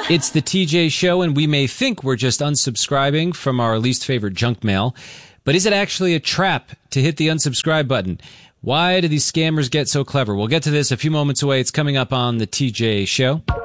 It's the TJ Show, and we may think we're just unsubscribing from our least favorite junk mail, but is it actually a trap to hit the unsubscribe button? Why do these scammers get so clever? We'll get to this a few moments away. It's coming up on the TJ Show.